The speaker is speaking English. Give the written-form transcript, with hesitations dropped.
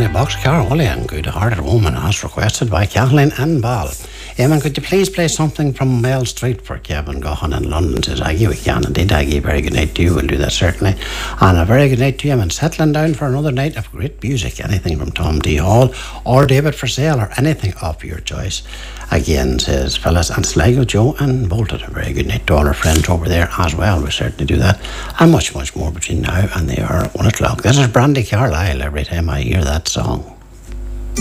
the box, Carolly and Good Hearted Woman, as requested by Kathleen and Ball. Eamon, could you please play something from Male Street for Kevin Gohan in London? Says Aggie, we can indeed. Aggie, very good night to you. We'll do that certainly. And a very good night to you, Eamon. Settling down for another night of great music. Anything from Tom D. Hall or David Forsell or anything of your choice. Again, says Phyllis and Sligo, Joe and Bolton. A very good night to all our friends over there as well. We certainly do that. And much, much more between now and the hour 1 o'clock. This is Brandy Carlisle every time I hear that song.